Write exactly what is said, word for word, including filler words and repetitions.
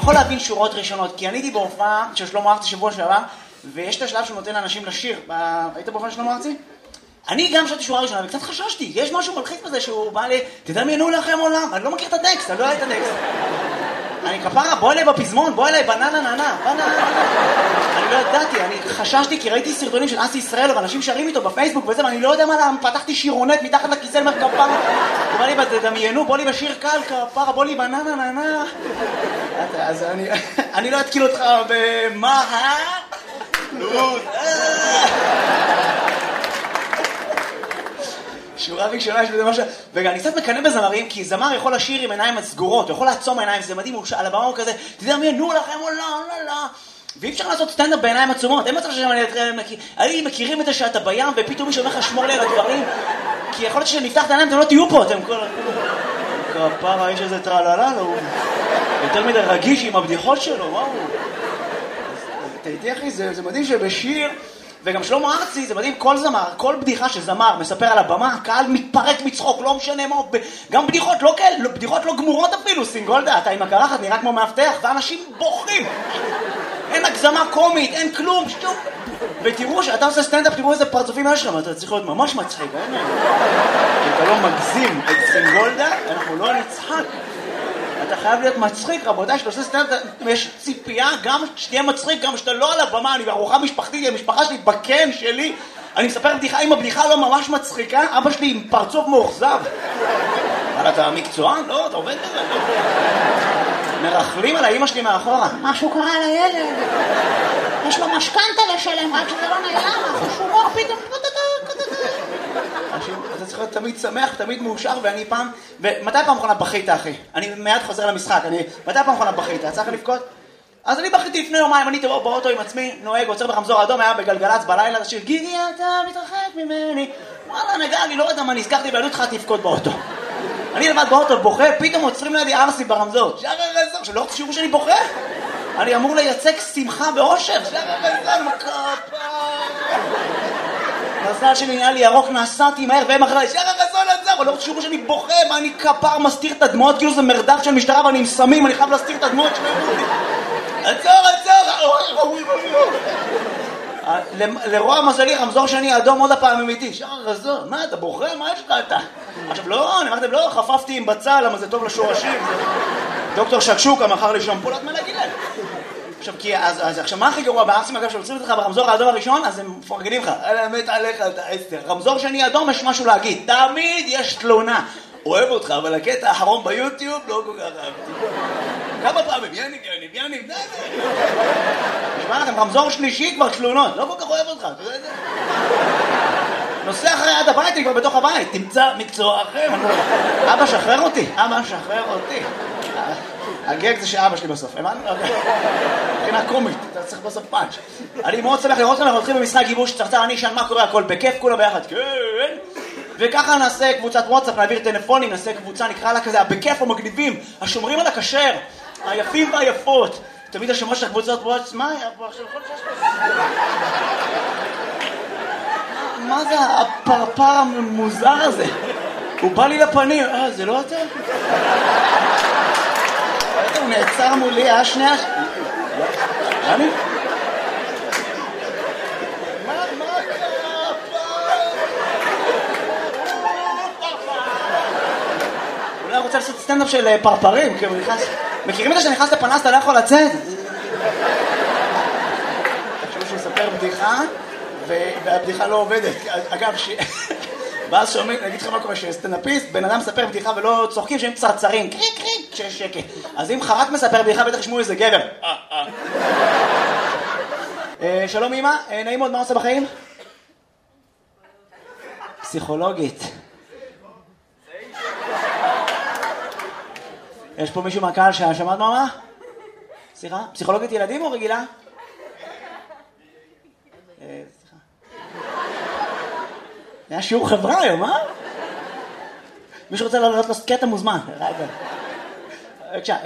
יכול להבין שורות ראשונות, כי אני הייתי בהופעה של שלמה ארצי שבוע שעבר, ויש את השלב שהוא נותן לאנשים לשיר. היית בהופעה של שלמה ארצי? אני גם שרתי שורה ראשונה, וקצת חששתי. יש משהו מלחיץ בזה שהוא בא לי, תדמיינו לכם עולם. אני לא מכיר את הטקסט, אני לא יודע את הטקסט. אני כפרה, בוא אליי בפזמון, בוא אליי בננה ננה, בננה. אני לא ידעתי, אני חששתי כי ראיתי סרטונים של אסי ישראל, ואנשים שרים איתו בפייסבוק וזה, ואני לא יודע מה למה, פתחתי שירונט מתחת לכיסא למר כפרה. הוא בא לי, תדמיינו, בוא לי בשיר קל, כפרה, בוא לי בננה ננה. אז אני, אני לא אתקיל אותך במה, אה? לוד, שורה ראשונה יש בזה משהו, ואני קצת מקנא בזמרים, כי זמר יכול לשיר עם עיניים סגורות, הוא יכול לעצום עיניים, זה מדהים, על הבמה הוא כזה, תדמיינו לכם, או לא, לא, לא. ואי אפשר לעשות סטנדאפ בעיניים עצומות, אין מצב שאני מכירים את זה שאתה בים, ופתאום מישהו אומר לך שמור לי על הדברים, כי יכול להיות שנפתח את העיניים, אתם לא תהיו פה, אתם כל... כפרה, יש איזה טרללה, הוא יותר מדי רגיש עם הבדיחות שלו, מה הוא? תהייתי אחי, זה מדהים שבשיר... וגם שלמה ארצי, זה מדהים, כל זמר, כל בדיחה שזמר מספר על הבמה, הקהל מתפרק מצחוק, לא משנה מה, גם בדיחות לא כאלה, בדיחות לא גמורות אפילו, סינגולדה, אתה עם הקרחת נראה כמו מאבטח, ואנשים בוכים. אין הגזמה קומית, אין כלום, שום. ותראו שאתה עושה סטנדאפ, תראו איזה פרצופים יש לך, אתה צריך להיות ממש מצחיק, אין? אם אתה לא מגזים את סינגולדה, אנחנו לא נצחק. אתה חייב להיות מצחיק, רבותיי, שאתה עושה סטנדאפ, יש ציפייה גם שתהיה מצחיק, גם שאתה לא על הבמה, אני בארוחה משפחתית, המשפחה שלי, בקן שלי, אני מספר בדיחה, אם הבדיחה לא ממש מצחיקה, אבא שלי עם פרצוף מאוכזב. אבל אתה מקצוען? לא, אתה עובד בזה. מרחלים על האמא שלי מאחורה. משהו קרה לילד. יש לו משכנתה לשלם, רק שזה לא נעלם, החשומות פתאום... אתה צריך להיות תמיד שמח, תמיד מאושר, ואני פעם... ומתי פעם אחרונה בכית, אחי? אני מיד חוזר למשחק, אני... מתי פעם אחרונה בכית? צריך לבכות? אז אני בכיתי לפני יומיים, אני באוטו עם עצמי, נוהג, עוצר ברמזור אדום, היה בגלגלץ בלילה, שיר, גיגי, אתה מתרחק ממני. וואלה, נגע, אני לא יודע מה, נזכרתי בילדות, התחלתי לבכות באוטו. אני לבד באוטו בוכה, פתאום עוצרים לידי ארסי ברמזור. שער הרזור, שלא רוצה שיראו שאני בוכה. אני אמור לייצג שמחה ואושר. שער הרזור, מקפה. מזל שלי נהיה לי ירוק, נסעתי מהר והם אחרי, שער הרזון עצר, לא רוצה שיראו שאני בוכה, מה אני כפר מסתיר את הדמעות, כאילו זה מרדף של משטרה ואני עם סמים, אני חייב להסתיר את הדמעות שלהם. עצור, עצור! לרוע מזלי, רמזור שני אדום עוד הפעם אמיתי. שער הרזון, מה אתה בוכה? מה יש לך אתה? עכשיו לא, אני אמרתם לא, חפפתי עם בצל, למה זה טוב לשורשים. דוקטור שקשוקה מכר לי שמפולת, מה להגיד להם? עכשיו, כי, אז, אז, עכשיו, מה הכי גרוע בארסים, אגב, שעוצרים אותך ברמזור האדום הראשון, אז הם מפרגנים לך, על האמת עליך, אתה עשר. רמזור שני אדום, יש משהו להגיד. תמיד יש תלונה. אוהב אותך, אבל הקטע האחרון ביוטיוב לא כל כך אהבתי. כמה פעמים, יניב, יניב, יניב, די, די. נשמע לכם, רמזור שלישי כבר תלונות, לא כל כך אוהב אותך, אתה יודע את זה? נוסע אחרי עד הבית, אני כבר בתוך הבית, תמצא מקצוע אחר. אבא, שחרר אותי, אבא, שחרר אותי. הגג זה שאבא שלי בסוף, הבנת? מבחינה קומית, אתה צריך בסוף פאנץ'. אני מאוד שמח לראות כאן, אנחנו הולכים במשחק גיבוש צרצר, אני אשאל מה קורה, הכל בכיף, כולם ביחד, כן. וככה נעשה קבוצת וואטסאפ, נעביר טלפונים, נעשה קבוצה, נקרא לה כזה, בכיף המגניבים, השומרים על הכשר, היפים והיפות. תמיד השומר של הקבוצות וואטסאפ, מה היה פה עכשיו? מה זה הפרפר המוזר הזה? הוא בא לי לפנים, אה, זה לא אתה? הוא נעצר מולי, אה, שנייה... אני? מה, מה קרה? אולי רוצה לעשות סטנדאפ של פרפרים, כאילו נכנס... מכירים את זה שנכנס לפנס, אתה לא יכול לצאת? תחשבו שהוא יספר בדיחה, והבדיחה לא עובדת. אגב, ש... ואז שומעים, אני אגיד לך מה קורה, שסטנדאפיסט, בן אדם מספר בדיחה ולא צוחקים שהם צרצרים, קריק קריק, כשיש שקט. אז אם חרק מספר בדיחה, בטח ישמעו איזה גבר. שלום אמא, נעים מאוד, מה עושה בחיים? פסיכולוגית. יש פה מישהו מהקהל ששמעת מה? סליחה? פסיכולוגית ילדים או רגילה? היה שיעור חברה היום, אה? מישהו רוצה לעלות לו קטע מוזמן. רגע. בבקשה.